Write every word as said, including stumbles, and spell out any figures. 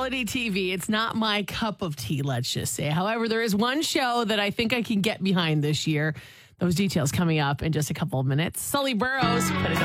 reality T V. It's not my cup of tea, let's just say. However, there is one show that I think I can get behind this year. Those details coming up in just a couple of minutes. Sully Burrows put it